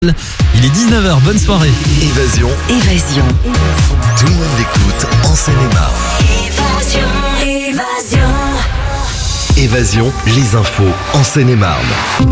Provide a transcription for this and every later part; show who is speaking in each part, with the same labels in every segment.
Speaker 1: Il est 19h, bonne soirée.
Speaker 2: Évasion. Tout le monde l'écoute en Seine-et-Marne. Évasion, les infos en Seine-et-Marne.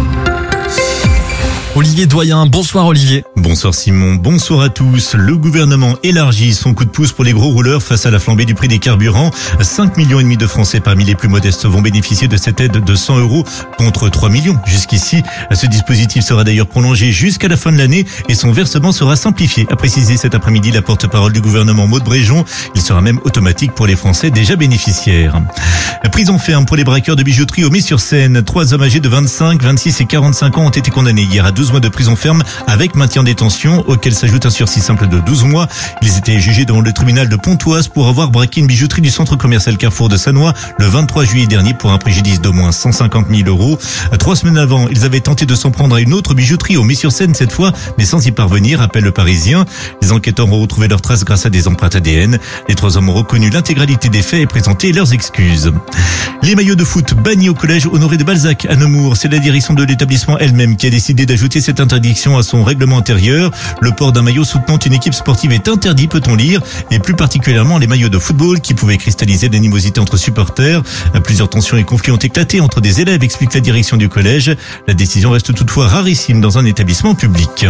Speaker 1: Olivier Doyen, bonsoir Olivier.
Speaker 3: Bonsoir Simon, bonsoir à tous. Le gouvernement élargit son coup de pouce pour les gros rouleurs face à la flambée du prix des carburants. 5,5 millions de Français parmi les plus modestes vont bénéficier de cette aide de 100 € contre 3 millions jusqu'ici. Ce dispositif sera d'ailleurs prolongé jusqu'à la fin de l'année et son versement sera simplifié, a précisé cet après-midi la porte-parole du gouvernement Maud Bréjon. Il sera même automatique pour les Français déjà bénéficiaires. Prison ferme pour les braqueurs de bijouterie au Mets-sur-Seine. 3 hommes âgés de 25, 26 et 45 ans ont été condamnés hier à 12 mois de prison ferme avec maintien en détention, auquel s'ajoute un sursis simple de 12 mois. Ils étaient jugés devant le tribunal de Pontoise pour avoir braqué une bijouterie du centre commercial Carrefour de Sannois le 23 juillet dernier pour un préjudice d'au moins 150 000 €. 3 semaines avant, ils avaient tenté de s'en prendre à une autre bijouterie au Mets-sur-Seine cette fois, mais sans y parvenir, appelle le Parisien. Les enquêteurs ont retrouvé leurs traces grâce à des empreintes ADN. Les 3 hommes ont reconnu l'intégralité des faits et présenté leurs excuses. Les maillots de foot bannis au collège Honoré de Balzac à Nemours. C'est la direction de l'établissement elle-même qui a décidé d'ajouter cette interdiction à son règlement intérieur. Le port d'un maillot soutenant une équipe sportive est interdit, peut-on lire, et plus particulièrement les maillots de football qui pouvaient cristalliser l'animosité entre supporters. Plusieurs tensions et conflits ont éclaté entre des élèves, explique la direction du collège. La décision reste toutefois rarissime dans un établissement public.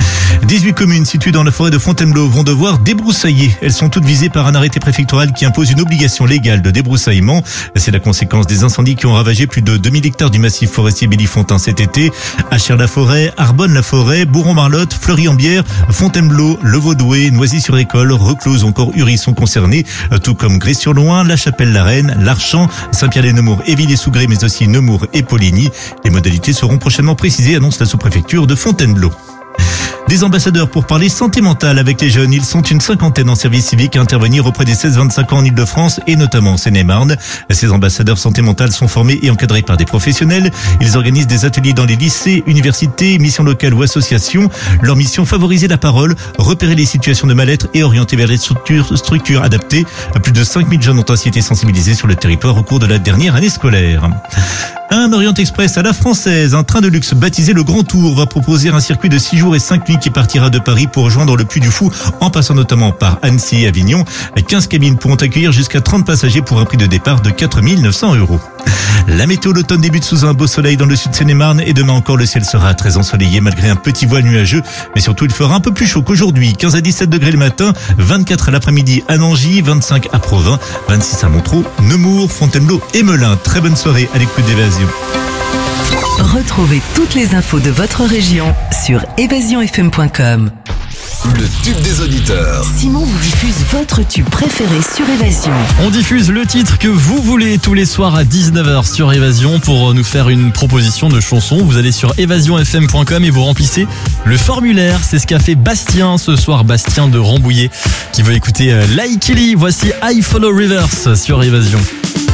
Speaker 3: 18 communes situées dans la forêt de Fontainebleau vont devoir débroussailler. Elles sont toutes visées par un arrêté préfectoral qui impose une obligation légale de débroussaillement. C'est la conséquence des incendies qui ont ravagé plus de 2000 hectares du massif forestier Bellifontain cet été. Achères-la-Forêt, Arbonne-la-Forêt, Bourron-Marlotte, Fleury-en-Bière, Fontainebleau, Le Vaudoué, Noisy-sur-École, Recluse, encore Uri sont concernés, tout comme Grès-sur-Loing, La Chapelle-la-Reine, L'Archamp, Saint-Pierre-les-Nemours, Évillers-sous-Grès, mais aussi Nemours et Poligny. Les modalités seront prochainement précisées, annonce la sous-préfecture de Fontainebleau. Des ambassadeurs pour parler santé mentale avec les jeunes. Ils sont une 50aine en service civique à intervenir auprès des 16-25 ans en Ile-de-France et notamment en Seine-et-Marne. Ces ambassadeurs santé mentale sont formés et encadrés par des professionnels. Ils organisent des ateliers dans les lycées, universités, missions locales ou associations. Leur mission, favoriser la parole, repérer les situations de mal-être et orienter vers les structures adaptées. Plus de 5000 jeunes ont ainsi été sensibilisés sur le territoire au cours de la dernière année scolaire. Un Orient Express à la française, un train de luxe baptisé le Grand Tour va proposer un circuit de 6 jours et 5 nuits qui partira de Paris pour rejoindre le Puy du Fou en passant notamment par Annecy et Avignon. 15 cabines pourront accueillir jusqu'à 30 passagers pour un prix de départ de 4 900 €. La météo, l'automne débute sous un beau soleil dans le sud de Seine-et-Marne et demain encore le ciel sera très ensoleillé malgré un petit voile nuageux, mais surtout il fera un peu plus chaud qu'aujourd'hui. 15 à 17 degrés le matin, 24 à l'après-midi à Nangy, 25 à Provins, 26 à Montreux, Nemours, Fontainebleau et Melun. Très bonne soirée à l'écoute d'Évasion.
Speaker 4: Retrouvez toutes les infos de votre région sur évasionfm.com.
Speaker 2: Le tube des auditeurs.
Speaker 4: Simon vous diffuse votre tube préféré sur Évasion.
Speaker 1: On diffuse le titre que vous voulez tous les soirs à 19h sur Évasion. Pour nous faire une proposition de chanson, vous allez sur évasionfm.com et vous remplissez le formulaire. C'est ce qu'a fait Bastien ce soir, Bastien de Rambouillet, qui veut écouter Like Kelly. Voici I Follow Rivers sur Évasion.